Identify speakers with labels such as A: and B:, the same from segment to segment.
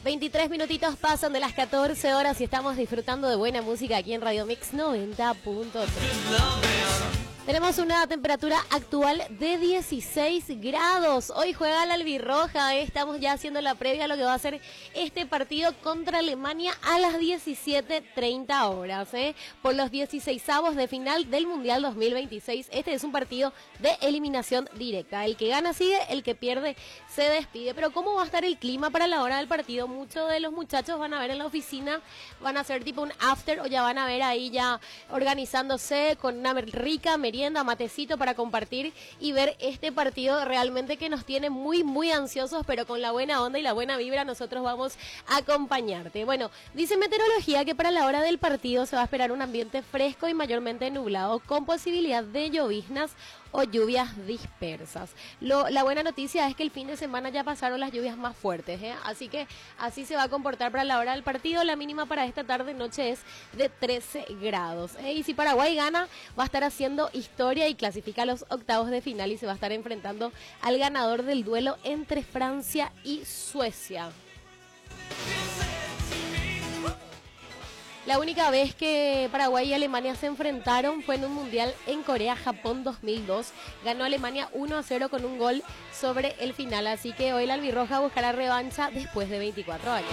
A: 23 minutitos pasan de las 14 horas y estamos disfrutando de buena música aquí en Radio Mix 90.3. Tenemos una temperatura actual de 16 grados. Hoy juega la albirroja. Estamos ya haciendo la previa a lo que va a ser este partido contra Alemania a las 17:30 horas. Por los 16avos de final del Mundial 2026. Este es un partido de eliminación directa. El que gana sigue, el que pierde se despide. Pero ¿cómo va a estar el clima para la hora del partido? Muchos de los muchachos van a ver en la oficina, van a hacer tipo un after o ya van a ver ahí ya organizándose con una rica merienda, matecito para compartir y ver este partido realmente que nos tiene muy, muy ansiosos, pero con la buena onda y la buena vibra nosotros vamos a acompañarte. Bueno, dice meteorología que para la hora del partido se va a esperar un ambiente fresco y mayormente nublado con posibilidad de lloviznas o lluvias dispersas. La buena noticia es que el fin de semana ya pasaron las lluvias más fuertes, así que así se va a comportar para la hora del partido. La mínima para esta tarde-noche es de 13 grados. Y si Paraguay gana, va a estar haciendo historia y clasifica a los octavos de final y se va a estar enfrentando al ganador del duelo entre Francia y Suecia. La única vez que Paraguay y Alemania se enfrentaron fue en un mundial en Corea-Japón 2002. Ganó Alemania 1-0 con un gol sobre el final. Así que hoy la albirroja buscará revancha después de 24 años.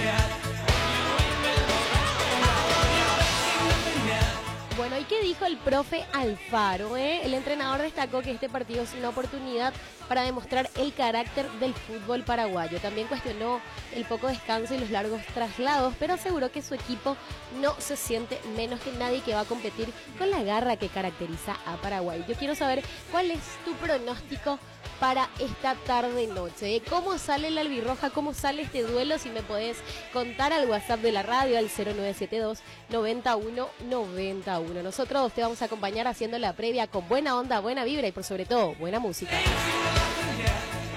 A: Bueno, ¿y qué dijo el profe Alfaro? El entrenador destacó que este partido es una oportunidad para demostrar el carácter del fútbol paraguayo. También cuestionó el poco descanso y los largos traslados, pero aseguró que su equipo no se siente menos que nadie, que va a competir con la garra que caracteriza a Paraguay. Yo quiero saber cuál es tu pronóstico para esta tarde-noche. ¿Cómo sale la albirroja? ¿Cómo sale este duelo? Si me podés contar al WhatsApp de la radio, al 0972-9191. Nosotros te vamos a acompañar haciendo la previa con buena onda, buena vibra y por sobre todo, buena música.